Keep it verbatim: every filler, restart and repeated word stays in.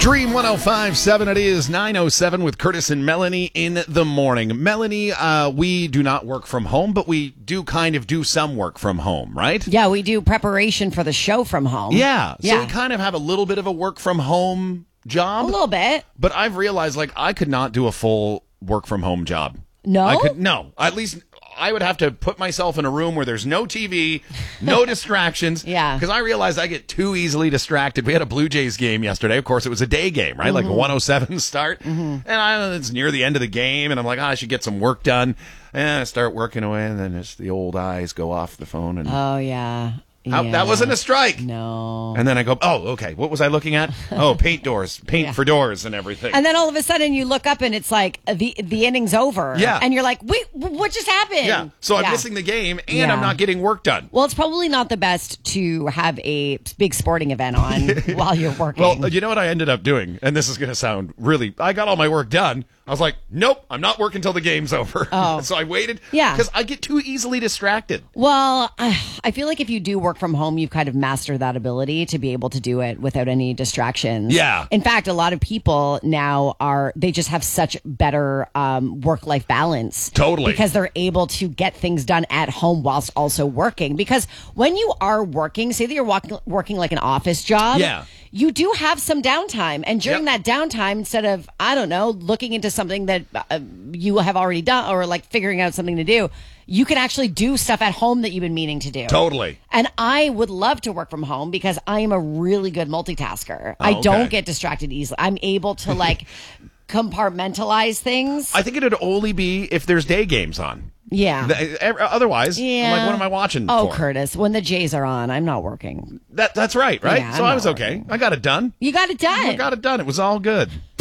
Dream one oh five point seven, it is nine oh seven with Curtis and Melanie in the morning. Melanie, uh, we do not work from home, but we do kind of do some work from home, right? Yeah, we do preparation for the show from home. Yeah, so yeah. we kind of have a little bit of a work from home job. A little bit. But I've realized, like, I could not do a full work from home job. No? I could, no. At least I would have to put myself in a room where there's no T V, no distractions. Yeah. Because I realized I get too easily distracted. We had a Blue Jays game yesterday. Of course, it was a day game, right? Mm-hmm. Like a one oh seven start. Mm-hmm. And I, it's near the end of the game, and I'm like, oh, I should get some work done. And I start working away, and then it's the old eyes go off the phone. And Oh, yeah. How, yeah. that wasn't a strike. No. And then I go, oh, okay. What was I looking at? Oh, paint doors, paint Yeah. for doors and everything. And then all of a sudden you look up and it's like the the inning's over. Yeah. And you're like, wait, what just happened? Yeah. So I'm Yeah. missing the game, and Yeah. I'm not getting work done. Well, it's probably not the best to have a big sporting event on while you're working. Well, you know what I ended up doing? And this is going to sound really... I got all my work done. I was like, nope, I'm not working until the game's over. Oh. So I waited. Yeah. Because I get too easily distracted. Well, I feel like if you do work from home, you've kind of mastered that ability to be able to do it without any distractions. Yeah. In fact, a lot of people now are, they just have such better um, work-life balance. Totally. Because they're able to get things done at home whilst also working. Because when you are working, say that you're walking, working like an office job. Yeah. You do have some downtime. And during Yep. that downtime, instead of, I don't know, looking into something that uh, you have already done or like figuring out something to do, you can actually do stuff at home that you've been meaning to do. Totally. And I would love to work from home because I am a really good multitasker. Oh, I don't okay. get distracted easily. I'm able to like compartmentalize things. I think it'd only be if there's day games on. Yeah. Th- ev- Otherwise, yeah. I'm like, what am I watching Oh, for? Curtis, when the Jays are on, I'm not working. That, that's right, right? Yeah, so I'm I was not okay. working. I got it done. You got it done. I got it done. It was all good.